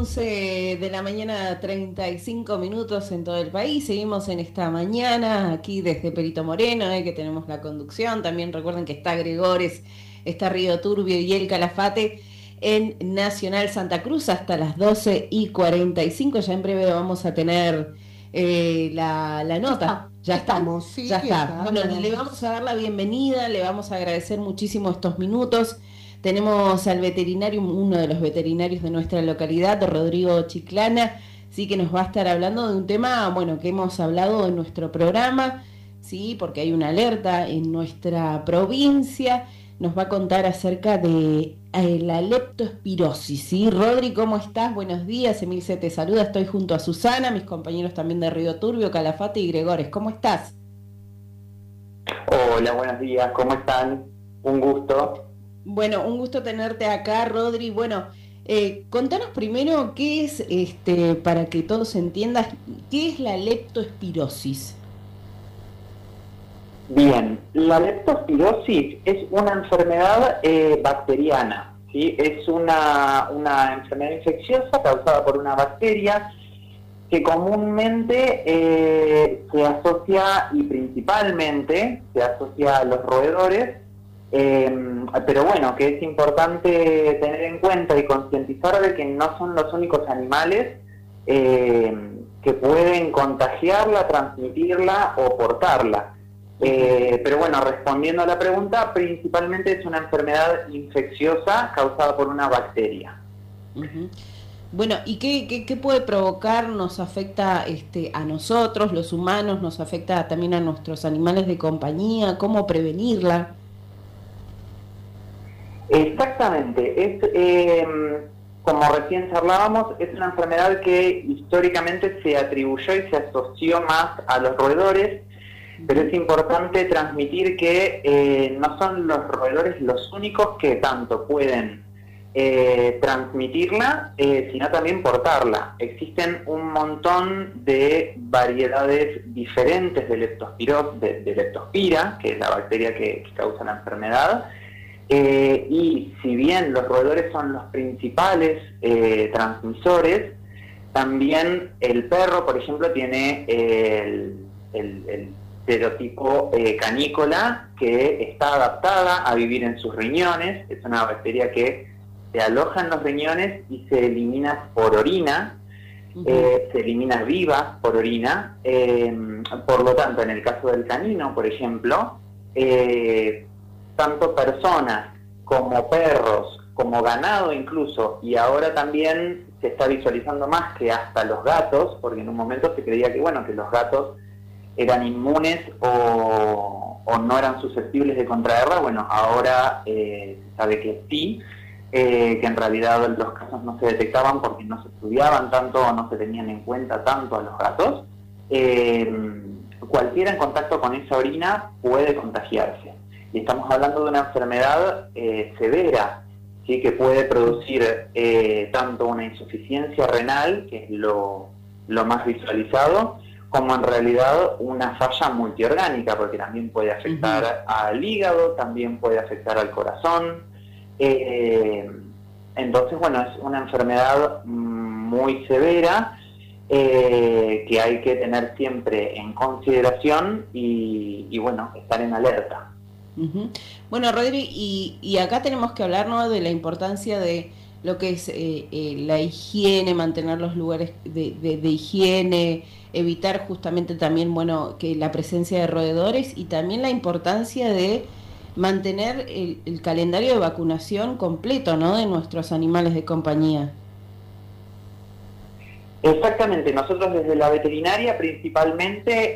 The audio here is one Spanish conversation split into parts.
11 de la mañana, 35 minutos en todo el país. Seguimos en esta mañana aquí desde Perito Moreno, que tenemos la conducción. También recuerden que está Gregores, está Río Turbio y el Calafate en Nacional Santa Cruz hasta las 12:45. Ya en breve vamos a tener la nota. ¿Ya está? Estamos, sí, Ya está. acá Bueno, le andamos. vamos a dar la bienvenida, le vamos a agradecer muchísimo estos minutos. Tenemos al veterinario, uno de los veterinarios de nuestra localidad, Rodrigo Chiclana, sí que nos va a estar hablando de un tema, bueno, que hemos hablado en nuestro programa, sí, porque hay una alerta en nuestra provincia. Nos va a contar acerca de la leptospirosis, ¿sí? Rodri, ¿cómo estás? Buenos días, Emilce te saluda, estoy junto a Susana, mis compañeros también de Río Turbio, Calafate y Gregores, ¿cómo estás? Hola, buenos días, ¿cómo están? Un gusto. Bueno, un gusto tenerte acá, Rodri. Bueno, contanos primero qué es, para que todos entiendan, qué es la leptospirosis. Bien, la leptospirosis es una enfermedad bacteriana, ¿sí? Es una enfermedad infecciosa causada por una bacteria que comúnmente se asocia y principalmente se asocia a los roedores, pero bueno, que es importante tener en cuenta y concientizar de que no son los únicos animales que pueden contagiarla, transmitirla o portarla. Pero bueno, respondiendo a la pregunta, principalmente es una enfermedad infecciosa causada por una bacteria. Ujú. Bueno, ¿y qué puede provocar? ¿Nos afecta a nosotros, los humanos? ¿Nos afecta también a nuestros animales de compañía? ¿Cómo prevenirla? Exactamente, como recién charlábamos, es una enfermedad que históricamente se atribuyó y se asoció más a los roedores, pero es importante transmitir que no son los roedores los únicos que tanto pueden transmitirla, sino también portarla. Existen un montón de variedades diferentes de de leptospira, que es la bacteria que causa la enfermedad. Y si bien los roedores son los principales transmisores, también el perro, por ejemplo, tiene el serotipo canícola, que está adaptada a vivir en sus riñones. Es una bacteria que se aloja en los riñones y se elimina por orina, se elimina viva por orina. Por lo tanto, en el caso del canino, por ejemplo, tanto personas como perros, como ganado incluso, y ahora también se está visualizando más que hasta los gatos, porque en un momento se creía que, bueno, que los gatos eran inmunes o no eran susceptibles de contraerla. Bueno, ahora se sabe que sí, que en realidad los casos no se detectaban porque no se estudiaban tanto o no se tenían en cuenta tanto a los gatos. Cualquiera en contacto con esa orina puede contagiarse. Y estamos hablando de una enfermedad severa, ¿sí? Que puede producir tanto una insuficiencia renal, que es lo más visualizado, como en realidad una falla multiorgánica, porque también puede afectar al hígado, también puede afectar al corazón. Entonces, bueno, es una enfermedad muy severa, que hay que tener siempre en consideración y bueno, estar en alerta. Bueno, Rodri, y acá tenemos que hablar, ¿no?, de la importancia de lo que es la higiene, mantener los lugares de higiene, evitar justamente también, bueno, que la presencia de roedores, y también la importancia de mantener el calendario de vacunación completo, ¿no?, de nuestros animales de compañía. Exactamente, nosotros desde la veterinaria principalmente,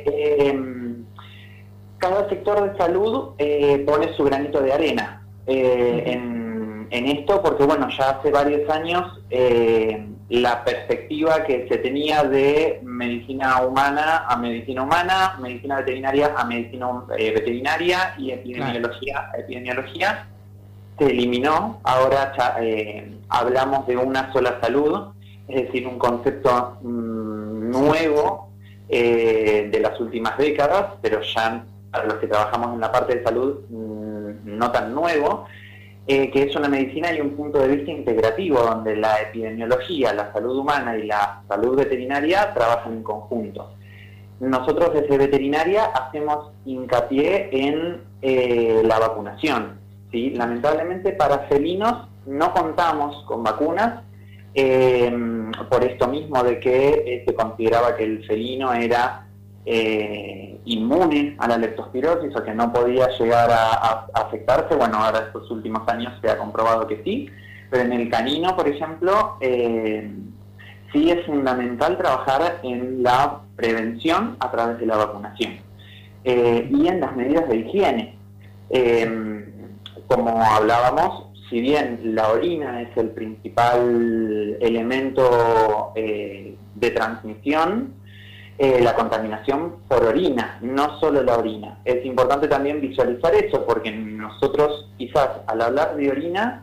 cada sector de salud pone su granito de arena en esto, porque bueno, ya hace varios años la perspectiva que se tenía de medicina humana, medicina veterinaria a medicina veterinaria y epidemiología se eliminó. Ahora ya hablamos de una sola salud, es decir, un concepto nuevo de las últimas décadas, pero ya para los que trabajamos en la parte de salud no tan nuevo. que es una medicina y un punto de vista integrativo, donde la epidemiología, la salud humana y la salud veterinaria trabajan en conjunto. Nosotros desde veterinaria hacemos hincapié en la vacunación, ¿sí? Lamentablemente para felinos no contamos con vacunas, por esto mismo de que se consideraba que el felino era inmune a la leptospirosis o que no podía llegar a afectarse. Bueno, ahora estos últimos años se ha comprobado que sí, pero en el canino, por ejemplo, sí es fundamental trabajar en la prevención a través de la vacunación y en las medidas de higiene. Como hablábamos, si bien la orina es el principal elemento de transmisión, la contaminación por orina, no solo la orina. Es importante también visualizar eso, porque nosotros quizás al hablar de orina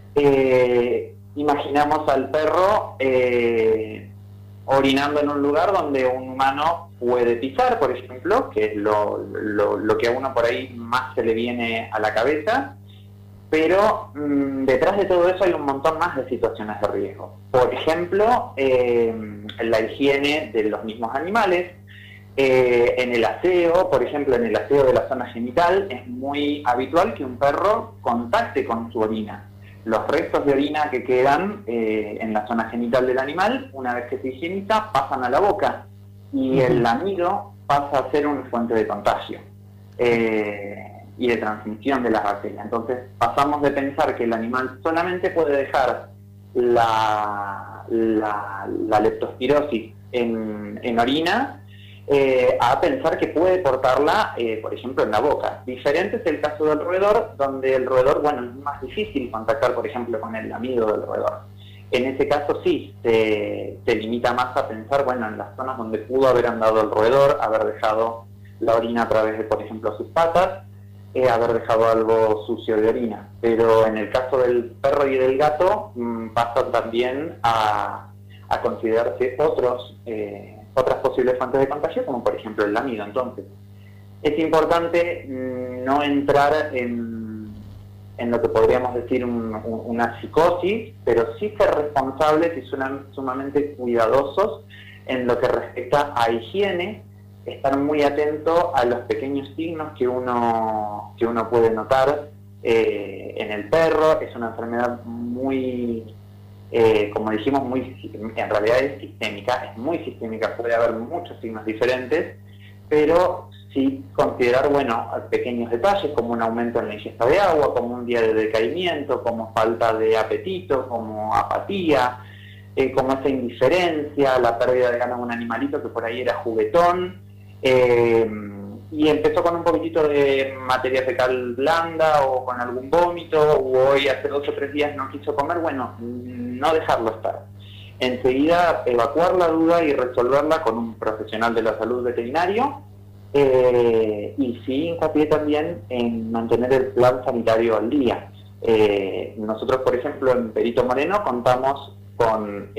imaginamos al perro orinando en un lugar donde un humano puede pisar, por ejemplo, que es lo que a uno por ahí más se le viene a la cabeza, pero detrás de todo eso hay un montón más de situaciones de riesgo. Por ejemplo, la higiene de los mismos animales, en el aseo, por ejemplo, en el aseo de la zona genital, es muy habitual que un perro contacte con su orina. Los restos de orina que quedan en la zona genital del animal, una vez que se higieniza, pasan a la boca y el lamido pasa a ser una fuente de contagio y de transmisión de las bacterias. Entonces pasamos de pensar que el animal solamente puede dejar la leptospirosis en orina a pensar que puede portarla, por ejemplo, en la boca. Diferente es el caso del roedor, donde el roedor, bueno, es más difícil contactar, por ejemplo, con el lamido del roedor. En ese caso sí, se limita más a pensar, bueno, en las zonas donde pudo haber andado el roedor, haber dejado la orina a través de, por ejemplo, sus patas, haber dejado algo sucio de orina. Pero en el caso del perro y del gato, pasa también a considerarse otras posibles fuentes de contagio, como por ejemplo el lamido. Entonces, es importante no entrar en lo que podríamos decir una psicosis, pero sí ser responsables y sumamente cuidadosos en lo que respecta a higiene, estar muy atento a los pequeños signos que uno puede notar en el perro. Es una enfermedad muy, como dijimos, en realidad es sistémica, es muy sistémica, puede haber muchos signos diferentes, pero sí considerar, bueno, pequeños detalles como un aumento en la ingesta de agua, como un día de decaimiento, como falta de apetito, como apatía, como esa indiferencia, la pérdida de ganas de un animalito que por ahí era juguetón, y empezó con un poquitito de materia fecal blanda o con algún vómito, o hoy hace 2 o 3 días no quiso comer. Bueno, no dejarlo estar. Enseguida evacuar la duda y resolverla con un profesional de la salud veterinario, y sí hincapié también en mantener el plan sanitario al día. Nosotros, por ejemplo, en Perito Moreno contamos con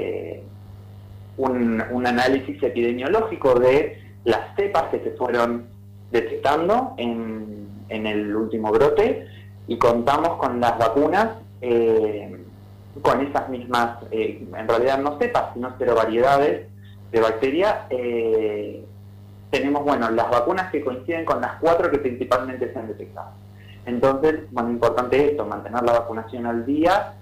un análisis epidemiológico de las cepas que se fueron detectando en el último brote, y contamos con las vacunas con esas mismas, en realidad no cepas, sino variedades de bacteria. Tenemos, bueno, las vacunas que coinciden con las 4 que principalmente se han detectado. Entonces, bueno, importante esto, mantener la vacunación al día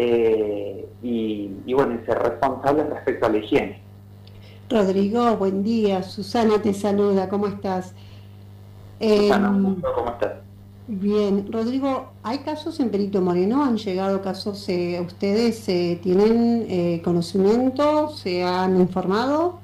y bueno, ser responsables respecto a la higiene. Rodrigo, buen día. Susana te saluda, ¿cómo estás? Susana, ¿cómo estás? Bien. Rodrigo, ¿hay casos en Perito Moreno? ¿Han llegado casos? ¿Ustedes tienen conocimiento? ¿Se han informado?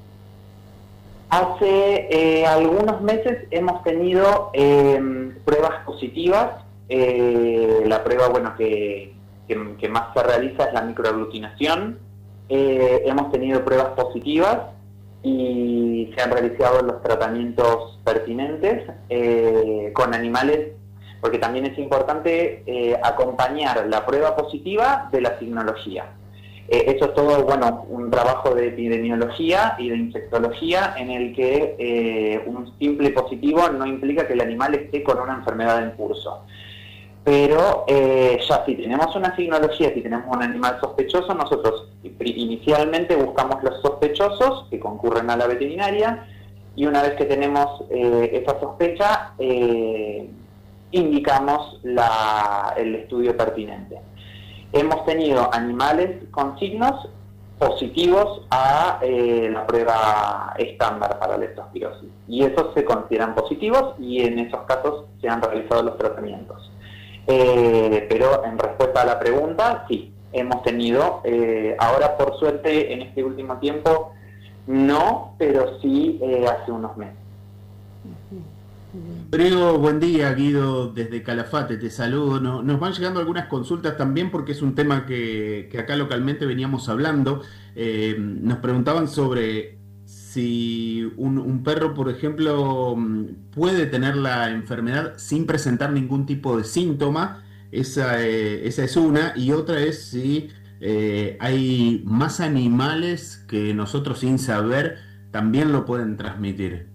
Hace algunos meses hemos tenido pruebas positivas. La prueba, bueno, que más se realiza es la microaglutinación. Hemos tenido pruebas positivas y se han realizado los tratamientos pertinentes con animales, porque también es importante acompañar la prueba positiva de la signología. Eso es todo, bueno, un trabajo de epidemiología y de infectología en el que un simple positivo no implica que el animal esté con una enfermedad en curso. Pero ya si tenemos una signología, si tenemos un animal sospechoso, nosotros inicialmente buscamos los sospechosos que concurren a la veterinaria, y una vez que tenemos esa sospecha, indicamos el estudio pertinente. Hemos tenido animales con signos positivos a la prueba estándar para leptospirosis, y esos se consideran positivos y en esos casos se han realizado los tratamientos. Pero en respuesta a la pregunta, sí, hemos tenido, ahora por suerte en este último tiempo no, pero sí hace unos meses. Rodrigo, buen día, Guido desde Calafate, te saludo. Nos van llegando algunas consultas también porque es un tema que acá localmente veníamos hablando. Nos preguntaban sobre si un perro, por ejemplo, puede tener la enfermedad sin presentar ningún tipo de síntoma. Esa es una, y otra es si hay más animales que nosotros sin saber también lo pueden transmitir.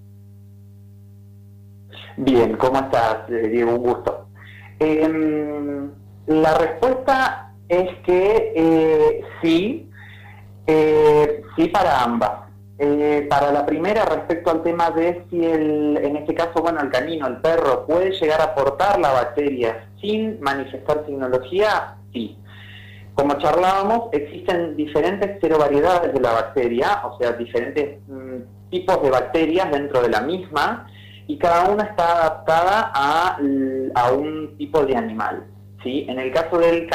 Bien, ¿cómo estás, Diego? Un gusto. La respuesta es que sí, sí para ambas. Para la primera, respecto al tema de si en este caso, bueno, el canino, el perro, puede llegar a portar la bacteria sin manifestar signología, sí. Como charlábamos, existen diferentes serovariedades de la bacteria, o sea, diferentes tipos de bacterias dentro de la misma, y cada una está adaptada a un tipo de animal, ¿sí? En el caso de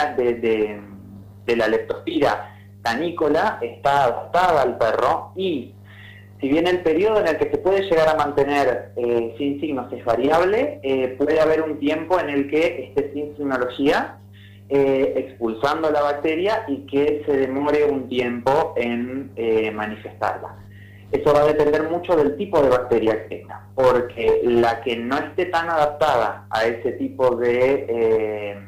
la leptospira canícola, está adaptada al perro, y si bien el periodo en el que se puede llegar a mantener sin signos es variable, puede haber un tiempo en el que esté sin signología, expulsando la bacteria, y que se demore un tiempo en manifestarla. Eso va a depender mucho del tipo de bacteria que tenga, porque la que no esté tan adaptada a ese tipo de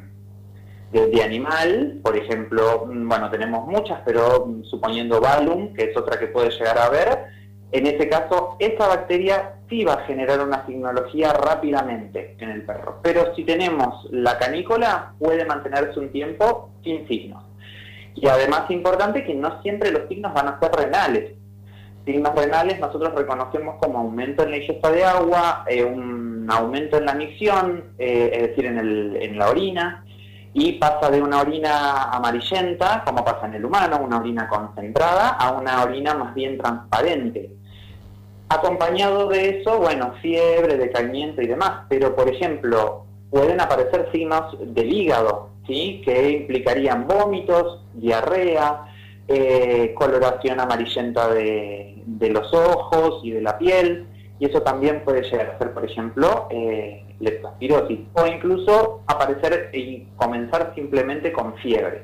animal, por ejemplo, bueno, tenemos muchas, pero suponiendo Vallum, que es otra que puede llegar a haber, en ese caso, esa bacteria sí va a generar una signología rápidamente en el perro. Pero si tenemos la canícola, puede mantenerse un tiempo sin signos. Y además es importante que no siempre los signos van a ser renales. Signos renales nosotros reconocemos como aumento en la ingesta de agua, un aumento en la micción, es decir, en la orina, y pasa de una orina amarillenta, como pasa en el humano, una orina concentrada, a una orina más bien transparente. Acompañado de eso, bueno, fiebre, decaimiento y demás, pero por ejemplo, pueden aparecer signos del hígado, ¿sí? Que implicarían vómitos, diarrea, coloración amarillenta de los ojos y de la piel, y eso también puede llegar a ser, por ejemplo, leptospirosis, o incluso aparecer y comenzar simplemente con fiebre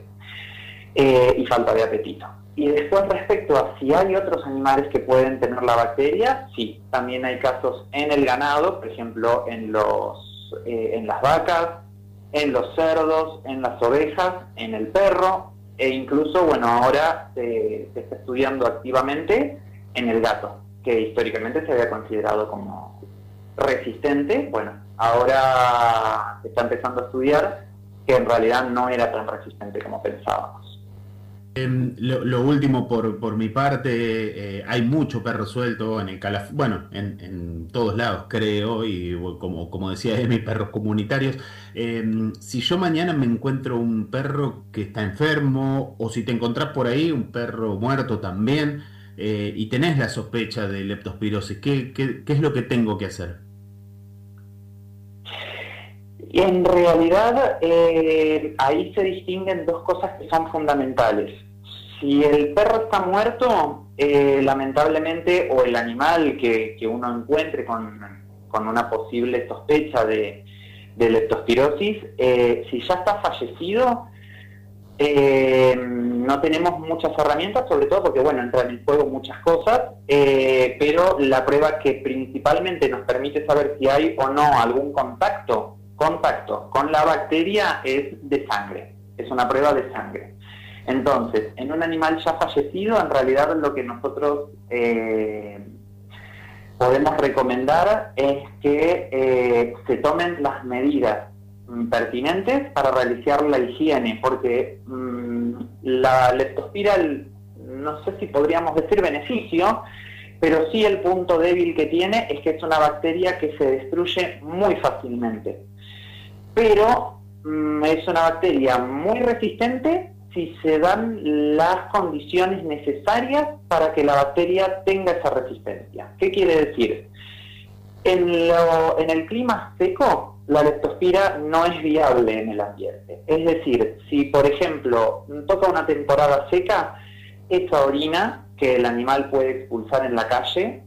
y falta de apetito. Y después, respecto a si hay otros animales que pueden tener la bacteria, sí, también hay casos en el ganado, por ejemplo, en las vacas, en los cerdos, en las ovejas, en el perro, e incluso, bueno, ahora se está estudiando activamente en el gato, que históricamente se había considerado como resistente. Bueno, ahora se está empezando a estudiar que en realidad no era tan resistente como pensábamos. Lo último por mi parte, hay mucho perro suelto en el bueno, en todos lados creo, y como decía Emi, perros comunitarios. Si yo mañana me encuentro un perro que está enfermo, o si te encontrás por ahí un perro muerto también, y tenés la sospecha de leptospirosis, ¿qué es lo que tengo que hacer? En realidad, ahí se distinguen dos cosas que son fundamentales. Si el perro está muerto, lamentablemente, o el animal que uno encuentre con una posible sospecha de leptospirosis, si ya está fallecido, no tenemos muchas herramientas, sobre todo porque, bueno, entran en juego muchas cosas, pero la prueba que principalmente nos permite saber si hay o no algún contacto con la bacteria es de sangre, es una prueba de sangre. Entonces, en un animal ya fallecido, en realidad lo que nosotros podemos recomendar es que se tomen las medidas pertinentes para realizar la higiene, porque la leptospira, no sé si podríamos decir beneficio, pero sí el punto débil que tiene es que es una bacteria que se destruye muy fácilmente. Pero es una bacteria muy resistente si se dan las condiciones necesarias para que la bacteria tenga esa resistencia. ¿Qué quiere decir? En el clima seco, la leptospira no es viable en el ambiente. Es decir, si por ejemplo toca una temporada seca, esa orina que el animal puede expulsar en la calle,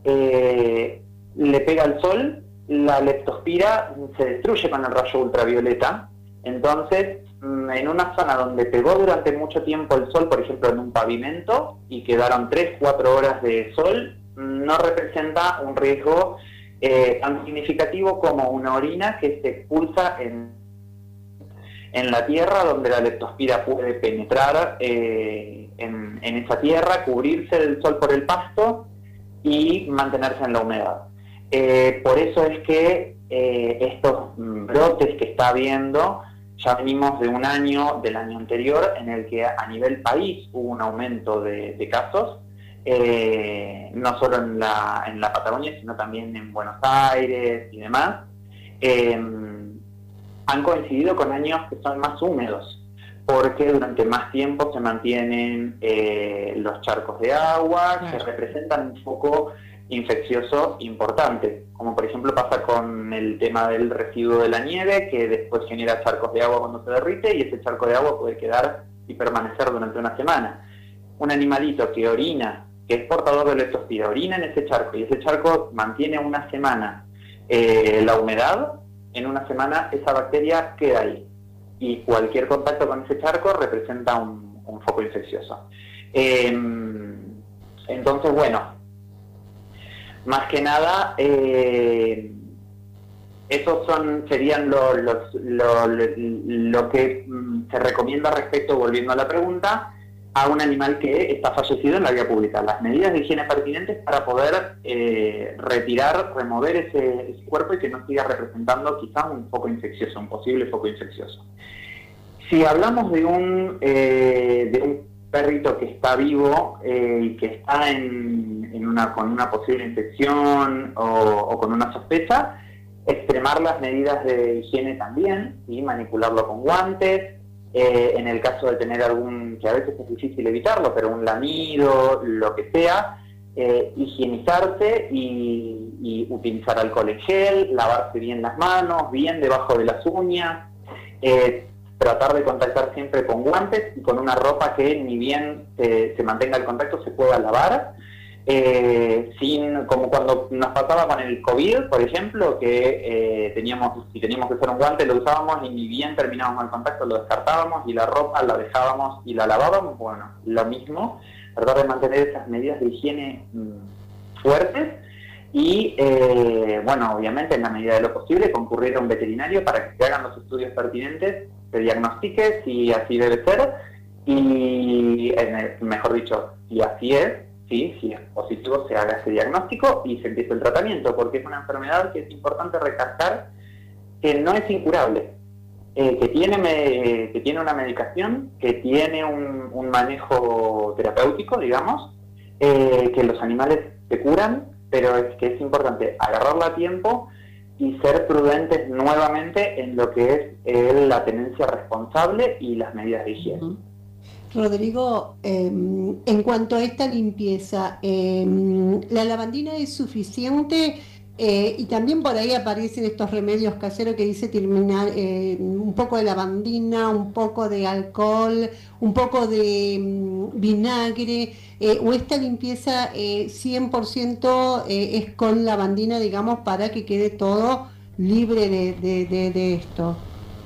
le pega al sol, la leptospira se destruye con el rayo ultravioleta. Entonces, en una zona donde pegó durante mucho tiempo el sol, por ejemplo en un pavimento, y quedaron 3-4 horas de sol, no representa un riesgo tan significativo como una orina que se expulsa en la tierra, donde la leptospira puede penetrar en esa tierra, cubrirse del sol por el pasto y mantenerse en la humedad. Por eso es que estos brotes que está habiendo, ya venimos de un año, del año anterior, en el que a nivel país hubo un aumento de casos, no solo en la Patagonia, sino también en Buenos Aires y demás. Han coincidido con años que son más húmedos, porque durante más tiempo se mantienen los charcos de agua, que representan un foco infeccioso importante, como por ejemplo pasa con el tema del residuo de la nieve, que después genera charcos de agua cuando se derrite, y ese charco de agua puede quedar y permanecer durante una semana. Un animalito que orina, que es portador de leptospira, orina en ese charco, y ese charco mantiene una semana la humedad, en una semana esa bacteria queda ahí, y cualquier contacto con ese charco representa un foco infeccioso. Entonces, bueno, más que nada, esos serían lo que se recomienda respecto, volviendo a la pregunta, a un animal que está fallecido en la vía pública. Las medidas de higiene pertinentes para poder remover ese cuerpo y que no siga representando quizás un foco infeccioso, un posible foco infeccioso. Si hablamos de un perrito que está vivo y que está con una posible infección o con una sospecha, extremar las medidas de higiene también, y manipularlo con guantes. En el caso de tener que a veces es difícil evitarlo, pero un lamido, lo que sea, higienizarse y utilizar alcohol en gel, lavarse bien las manos, bien debajo de las uñas, tratar de contactar siempre con guantes y con una ropa que ni bien se mantenga el contacto se pueda lavar, como cuando nos pasaba con el COVID, por ejemplo, que si teníamos que usar un guante lo usábamos y ni bien terminábamos el contacto lo descartábamos, y la ropa la dejábamos y la lavábamos. Bueno, lo mismo, tratar de mantener esas medidas de higiene fuertes y, bueno, obviamente en la medida de lo posible concurrir a un veterinario para que se hagan los estudios pertinentes, se diagnostique si así debe ser y, mejor dicho, si así es, si es positivo, se haga ese diagnóstico y se empiece el tratamiento, porque es una enfermedad que es importante recalcar que no es incurable, que tiene una medicación, que tiene un manejo terapéutico, digamos, que los animales se curan, pero es que es importante agarrarla a tiempo y ser prudentes nuevamente en lo que es la tenencia responsable y las medidas de higiene. Rodrigo, en cuanto a esta limpieza, ¿la lavandina es suficiente? Y también por ahí aparecen estos remedios caseros que dice terminar un poco de lavandina, un poco de alcohol, un poco de vinagre, o esta limpieza 100% es con lavandina, digamos, para que quede todo libre de esto.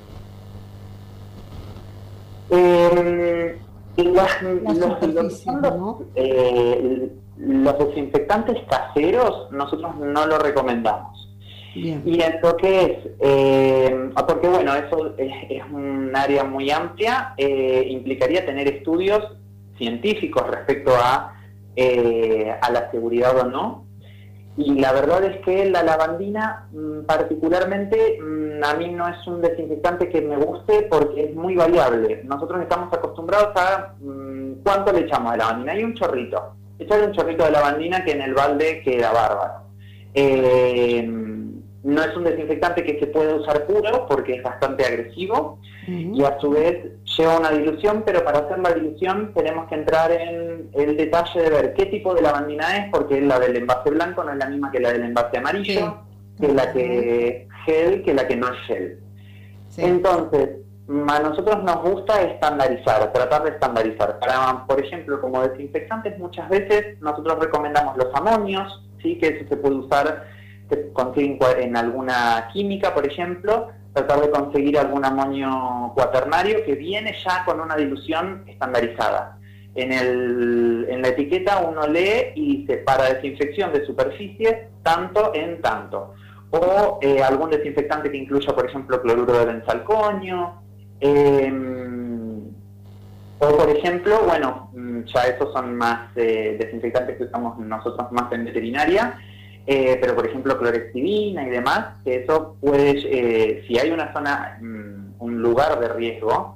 Los desinfectantes caseros nosotros no lo recomendamos. Bien. Y en lo que es, porque bueno, eso es un área muy amplia, implicaría tener estudios científicos respecto a la seguridad o no, Y la verdad es que la lavandina, particularmente, a mí no es un desinfectante que me guste porque es muy variable. Nosotros estamos acostumbrados a cuánto le echamos de lavandina. Hay un chorrito. Echarle un chorrito de lavandina que en el balde queda bárbaro. No es un desinfectante que se puede usar puro porque es bastante agresivo y a su vez lleva una dilución, pero para hacer la dilución tenemos que entrar en el detalle de ver qué tipo de lavandina es, porque la del envase blanco no es la misma que la del envase amarillo, que es la que gel, que la que no es gel. Sí. Entonces, a nosotros nos gusta estandarizar, tratar de estandarizar. Para, por ejemplo, como desinfectantes muchas veces nosotros recomendamos los amonios, ¿sí? Que eso se puede usar, se consiguen en alguna química, por ejemplo, tratar de conseguir algún amonio cuaternario que viene ya con una dilución estandarizada. En la etiqueta uno lee y dice para desinfección de superficie tanto en tanto. O algún desinfectante que incluya, por ejemplo, cloruro de benzalconio. O, por ejemplo, bueno, ya esos son más desinfectantes que usamos nosotros más en veterinaria. Pero por ejemplo clorexidina y demás, que eso puede, si hay una zona, un lugar de riesgo,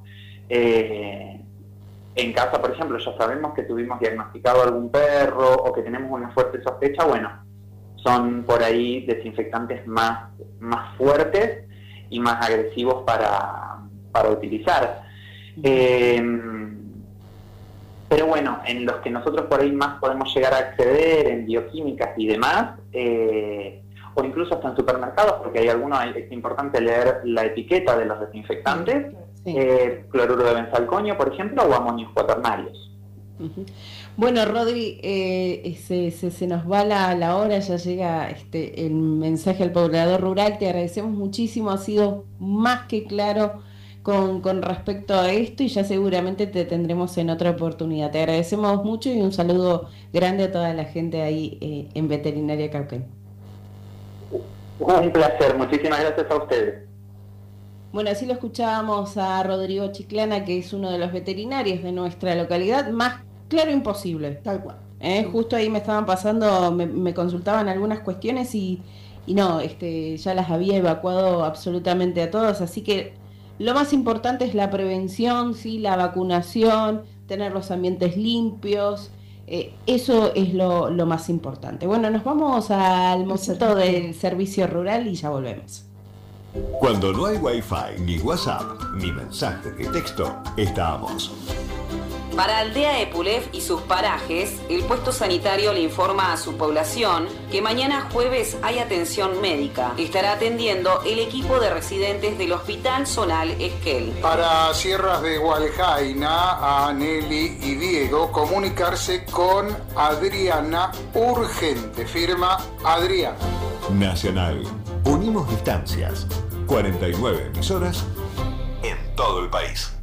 en casa por ejemplo ya sabemos que tuvimos diagnosticado algún perro o que tenemos una fuerte sospecha, bueno, son por ahí desinfectantes más fuertes y más agresivos para utilizar. Pero bueno, en los que nosotros por ahí más podemos llegar a acceder, en bioquímicas y demás, o incluso hasta en supermercados, porque hay algunos, es importante leer la etiqueta de los desinfectantes, sí. Cloruro de benzalconio, por ejemplo, o amonios cuaternarios. Bueno, Rodri, se nos va la hora, ya llega el mensaje al poblador rural, te agradecemos muchísimo, ha sido más que claro con respecto a esto y ya seguramente te tendremos en otra oportunidad. Te agradecemos mucho y un saludo grande a toda la gente ahí en Veterinaria Cauquén. Un placer, muchísimas gracias a ustedes. Bueno, así lo escuchábamos a Rodrigo Chiclana, que es uno de los veterinarios de nuestra localidad, más claro imposible. Tal cual. Justo ahí me estaban pasando, me consultaban algunas cuestiones y no, ya las había evacuado absolutamente a todos, así que lo más importante es la prevención, ¿sí? La vacunación, tener los ambientes limpios, eso es lo más importante. Bueno, nos vamos al momento del servicio rural y ya volvemos. Cuando no hay Wi-Fi, ni WhatsApp, ni mensaje de texto, estamos. Para Aldea Epulef y sus parajes, el puesto sanitario le informa a su población que mañana jueves hay atención médica. Estará atendiendo el equipo de residentes del Hospital Zonal Esquel. Para Sierras de Hualjaina, a Nelly y Diego, comunicarse con Adriana urgente. Firma Adriana. Nacional. Unimos distancias. 49 emisoras en todo el país.